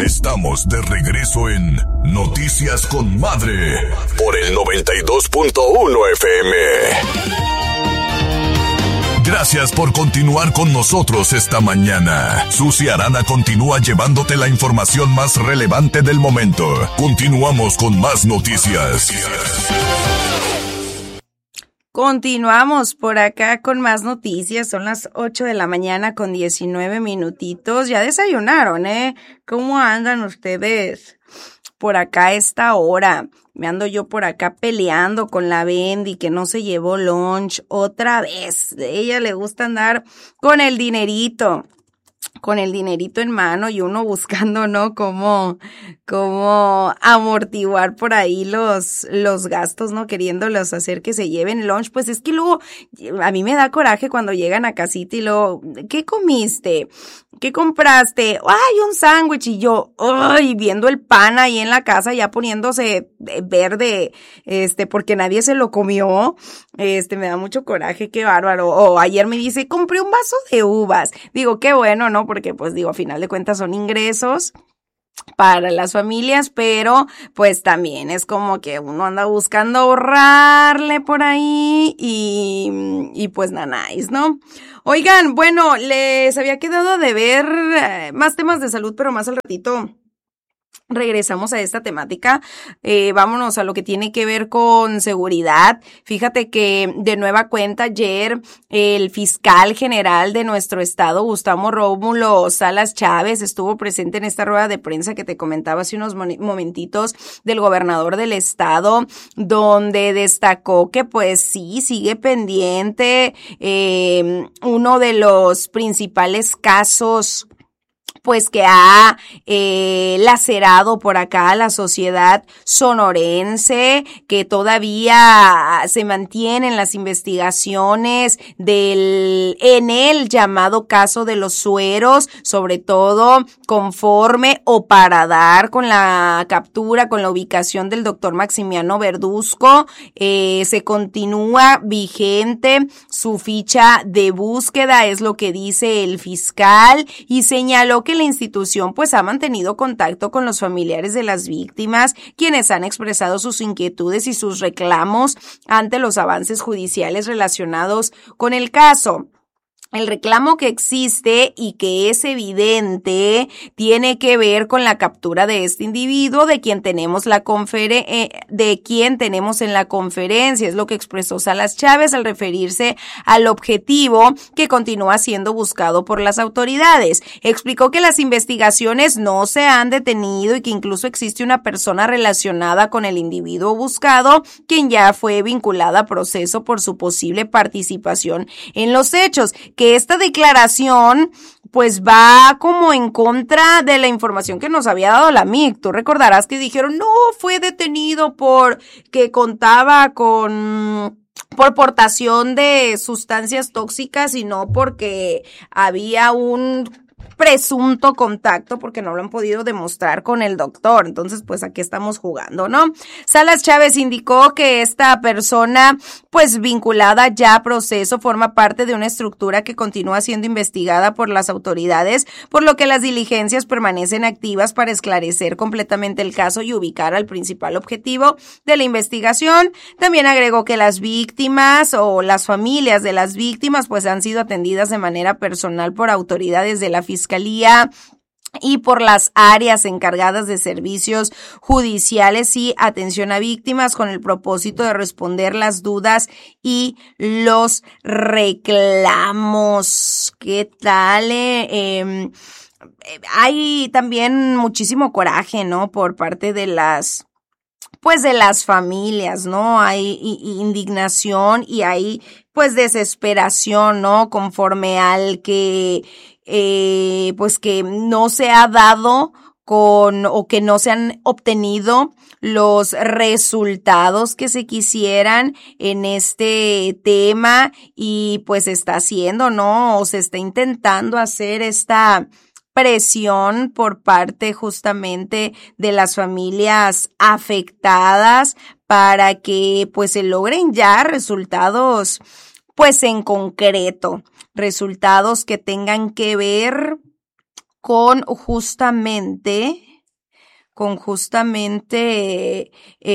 Estamos de regreso en Noticias con Madre por el 92.1 FM. Gracias por continuar con nosotros esta mañana. Susi Arana continúa llevándote la información más relevante del momento. Continuamos con más noticias. Continuamos por acá con más noticias. Son las 8 de la mañana con 19 minutitos. Ya desayunaron, ¿eh? ¿Cómo andan ustedes por acá a esta hora? Me ando yo por acá peleando con la Bendy que no se llevó lunch otra vez. A ella le gusta andar con el dinerito en mano y uno buscando, ¿no? Cómo amortiguar por ahí los gastos, ¿no? Queriéndolos hacer que se lleven lunch. Pues es que luego a mí me da coraje cuando llegan a casita y luego, ¿qué comiste? ¿Qué compraste? ¡Ay, un sándwich! Y yo, ¡ay! Viendo el pan ahí en la casa ya poniéndose verde, porque nadie se lo comió. Me da mucho coraje, qué bárbaro. O ayer me dice, compré un vaso de uvas. Digo, qué bueno, ¿no? Porque pues digo, a final de cuentas son ingresos para las familias, pero pues también es como que uno anda buscando ahorrarle por ahí y pues nanáis, ¿no? Oigan, bueno, les había quedado de ver más temas de salud, pero más al ratito regresamos a esta temática. Vámonos a lo que tiene que ver con seguridad. Fíjate que de nueva cuenta ayer el fiscal general de nuestro estado, Gustavo Rómulo Salas Chávez, estuvo presente en esta rueda de prensa que te comentaba hace unos momentitos del gobernador del estado, donde destacó que pues sí, sigue pendiente uno de los principales casos pues que ha lacerado por acá a la sociedad sonorense, que todavía se mantienen las investigaciones en el llamado caso de los sueros, sobre todo conforme o para dar con la captura, con la ubicación del doctor Maximiano Verduzco. Se continúa vigente su ficha de búsqueda, es lo que dice el fiscal, y señaló que la institución pues ha mantenido contacto con los familiares de las víctimas, quienes han expresado sus inquietudes y sus reclamos ante los avances judiciales relacionados con el caso. El reclamo que existe y que es evidente tiene que ver con la captura de este individuo de quien tenemos en la conferencia, es lo que expresó Salas Chávez al referirse al objetivo que continúa siendo buscado por las autoridades. Explicó que las investigaciones no se han detenido y que incluso existe una persona relacionada con el individuo buscado, quien ya fue vinculada a proceso por su posible participación en los hechos. Que esta declaración pues va como en contra de la información que nos había dado la MIC. Tú recordarás que dijeron, no, fue detenido porque contaba por portación de sustancias tóxicas y no porque había un presunto contacto, porque no lo han podido demostrar con el doctor. Entonces, pues aquí estamos jugando, ¿no? Salas Chávez indicó que esta persona, pues vinculada ya a proceso, forma parte de una estructura que continúa siendo investigada por las autoridades, por lo que las diligencias permanecen activas para esclarecer completamente el caso y ubicar al principal objetivo de la investigación. También agregó que las víctimas o las familias de las víctimas, pues han sido atendidas de manera personal por autoridades de la Fiscalía y por las áreas encargadas de servicios judiciales y atención a víctimas con el propósito de responder las dudas y los reclamos. ¿Qué tal? Hay también muchísimo coraje, ¿no? Por parte de las familias, ¿no? Hay indignación y hay pues desesperación, ¿no? Conforme al que pues que no se ha dado o que no se han obtenido los resultados que se quisieran en este tema y pues está haciendo, ¿no? O se está intentando hacer esta presión por parte justamente de las familias afectadas para que pues se logren ya resultados pues en concreto, resultados que tengan que ver con justamente justamente,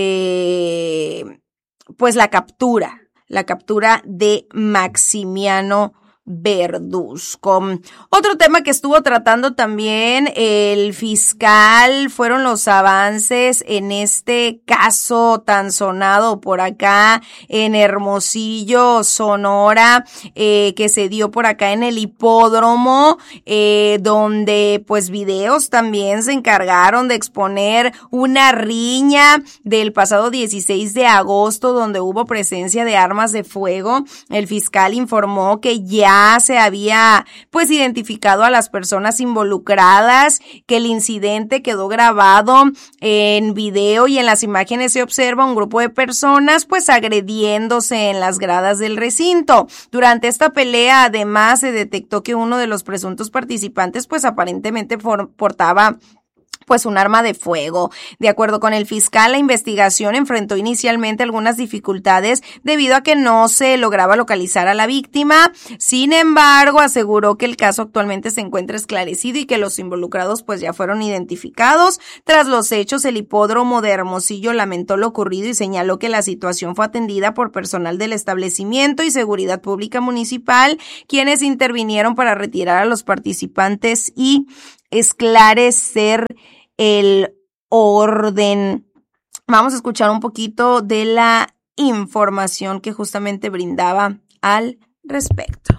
pues la captura de Maximiano Verduzco. Otro tema que estuvo tratando también el fiscal fueron los avances en este caso tan sonado por acá en Hermosillo, Sonora, que se dio por acá en el hipódromo, donde pues videos también se encargaron de exponer una riña del pasado 16 de agosto donde hubo presencia de armas de fuego. El fiscal informó que ya se había pues identificado a las personas involucradas, que el incidente quedó grabado en video y en las imágenes se observa un grupo de personas pues agrediéndose en las gradas del recinto. Durante esta pelea además se detectó que uno de los presuntos participantes pues aparentemente portaba pues un arma de fuego. De acuerdo con el fiscal, la investigación enfrentó inicialmente algunas dificultades debido a que no se lograba localizar a la víctima. Sin embargo, aseguró que el caso actualmente se encuentra esclarecido y que los involucrados pues ya fueron identificados. Tras los hechos, el hipódromo de Hermosillo lamentó lo ocurrido y señaló que la situación fue atendida por personal del establecimiento y seguridad pública municipal, quienes intervinieron para retirar a los participantes y esclarecer el orden. Vamos a escuchar un poquito de la información que justamente brindaba al respecto.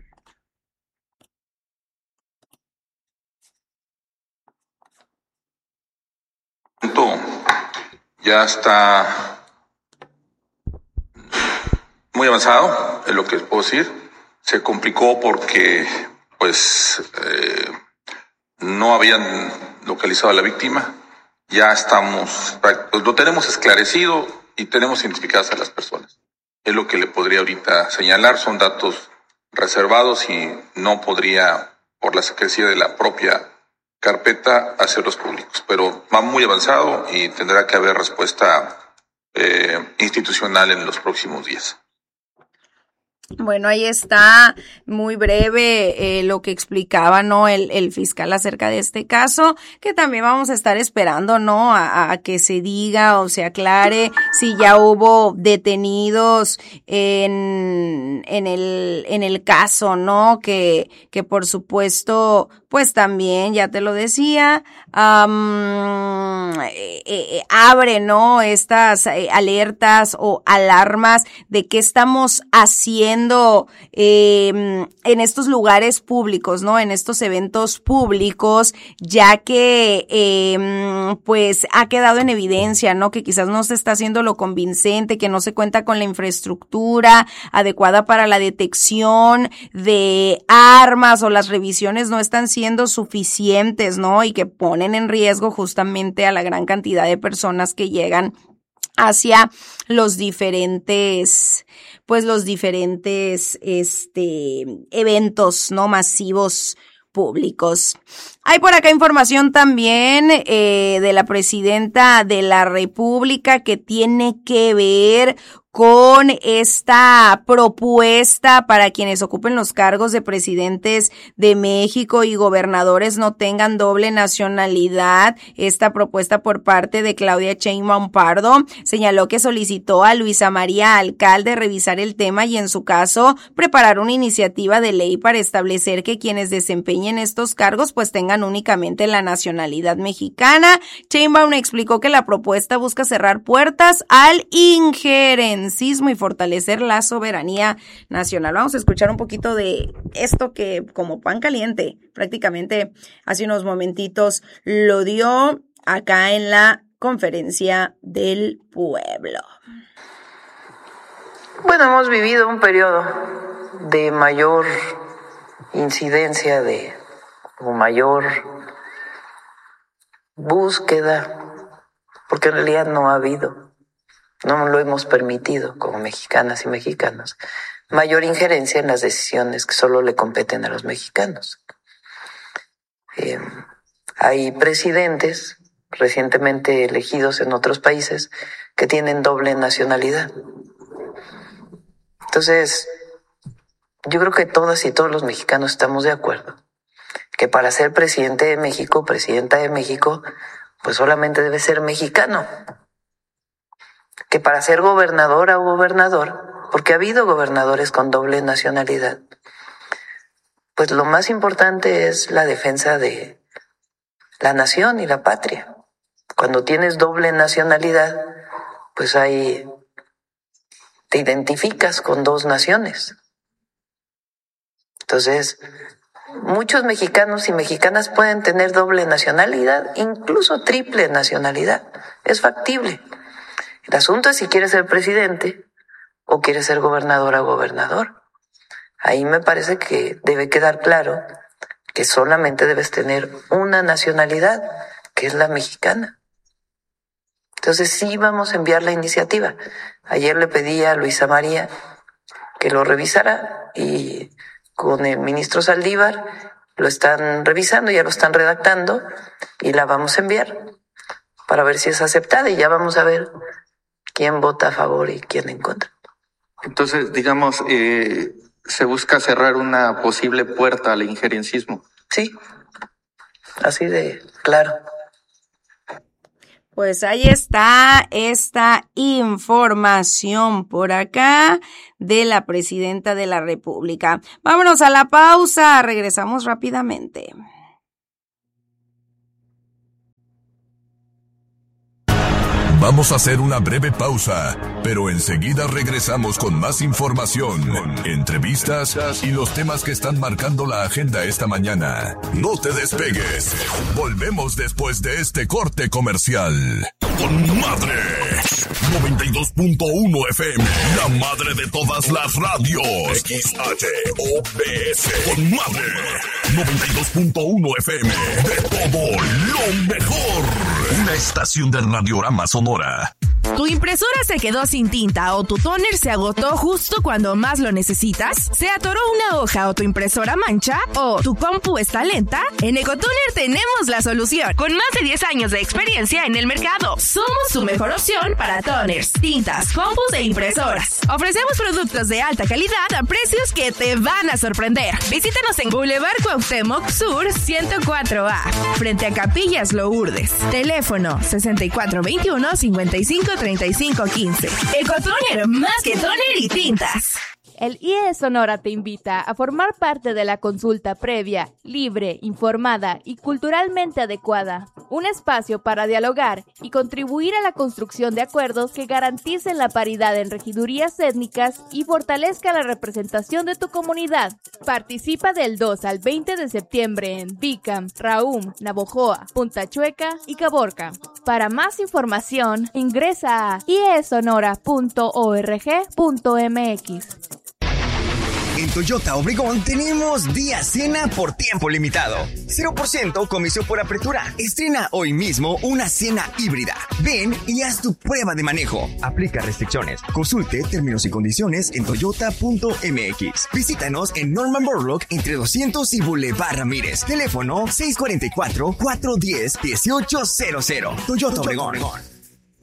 Ya está muy avanzado, es lo que puedo decir. Se complicó porque pues no habían localizado a la víctima. Ya estamos, pues lo tenemos esclarecido y tenemos identificadas a las personas. Es lo que le podría ahorita señalar. Son datos reservados y no podría, por la secrecía de la propia carpeta, hacerlos públicos. Pero va muy avanzado y tendrá que haber respuesta institucional en los próximos días. Bueno, ahí está muy breve lo que explicaba, ¿no? El fiscal acerca de este caso, que también vamos a estar esperando, ¿no? A que se diga o se aclare si ya hubo detenidos en el caso, ¿no? Que por supuesto, pues también, ya te lo decía, abre, ¿no? Estas alertas o alarmas de qué estamos haciendo en estos lugares públicos, ¿no? En estos eventos públicos, ya que pues ha quedado en evidencia, ¿no? Que quizás no se está haciendo lo convincente, que no se cuenta con la infraestructura adecuada para la detección de armas o las revisiones no están siendo suficientes, ¿no? Y que ponen en riesgo justamente a la gran cantidad de personas que llegan hacia los diferentes eventos, ¿no? Masivos públicos. Hay por acá información también de la presidenta de la República que tiene que ver con esta propuesta para quienes ocupen los cargos de presidentes de México y gobernadores no tengan doble nacionalidad. Esta propuesta por parte de Claudia Sheinbaum Pardo señaló que solicitó a Luisa María Alcalde revisar el tema y en su caso preparar una iniciativa de ley para establecer que quienes desempeñen estos cargos pues tengan únicamente la nacionalidad mexicana. Sheinbaum explicó que la propuesta busca cerrar puertas al injerencismo y fortalecer la soberanía nacional. Vamos a escuchar un poquito de esto que como pan caliente prácticamente hace unos momentitos lo dio acá en la conferencia del pueblo. Bueno, hemos vivido un periodo de mayor incidencia o mayor búsqueda, porque en realidad no ha habido. No lo hemos permitido como mexicanas y mexicanos. Mayor injerencia en las decisiones que solo le competen a los mexicanos. Hay presidentes recientemente elegidos en otros países que tienen doble nacionalidad. Entonces, yo creo que todas y todos los mexicanos estamos de acuerdo que para ser presidente de México, presidenta de México, pues solamente debe ser mexicano. Que para ser gobernadora o gobernador, porque ha habido gobernadores con doble nacionalidad, pues lo más importante es la defensa de la nación y la patria. Cuando tienes doble nacionalidad, pues ahí te identificas con dos naciones. Entonces, muchos mexicanos y mexicanas pueden tener doble nacionalidad, incluso triple nacionalidad. Es factible. El asunto es si quieres ser presidente o quieres ser gobernadora o gobernador. Ahí me parece que debe quedar claro que solamente debes tener una nacionalidad, que es la mexicana. Entonces sí vamos a enviar la iniciativa. Ayer le pedí a Luisa María que lo revisara y con el ministro Saldívar lo están revisando, ya lo están redactando y la vamos a enviar para ver si es aceptada y ya vamos a ver quién vota a favor y quién en contra. Entonces, digamos, se busca cerrar una posible puerta al injerencismo. Sí, así de claro. Pues ahí está esta información por acá de la presidenta de la República. Vámonos a la pausa, regresamos rápidamente. Vamos a hacer una breve pausa, pero enseguida regresamos con más información, entrevistas y los temas que están marcando la agenda esta mañana. No te despegues. Volvemos después de este corte comercial. Con Madre 92.1 FM, la madre de todas las radios. XHOPS. Con Madre 92.1 FM, de todo lo mejor. Una estación de Radiorama Sonora. ¿Tu impresora se quedó sin tinta o tu tóner se agotó justo cuando más lo necesitas? ¿Se atoró una hoja o tu impresora mancha? ¿O tu compu está lenta? En Ecotoner tenemos la solución. Con más de 10 años de experiencia en el mercado, somos tu mejor opción para toners, tintas, compus e impresoras. Ofrecemos productos de alta calidad a precios que te van a sorprender. Visítanos en Boulevard Cuauhtémoc Sur 104A, frente a Capillas Lourdes. Teléfono 6421-553515. Ecotoner, más que toner y tintas. El IE Sonora te invita a formar parte de la consulta previa, libre, informada y culturalmente adecuada. Un espacio para dialogar y contribuir a la construcción de acuerdos que garanticen la paridad en regidurías étnicas y fortalezcan la representación de tu comunidad. Participa del 2 al 20 de septiembre en Bicam, Raum, Navojoa, Punta Chueca y Caborca. Para más información, ingresa a iesonora.org.mx. En Toyota Obregón tenemos día cena por tiempo limitado. 0% comisión por apertura. Estrena hoy mismo una cena híbrida. Ven y haz tu prueba de manejo. Aplica restricciones. Consulte términos y condiciones en toyota.mx. Visítanos en Norman Borlaug entre 200 y Boulevard Ramírez. Teléfono 644-410-1800. Toyota Obregón.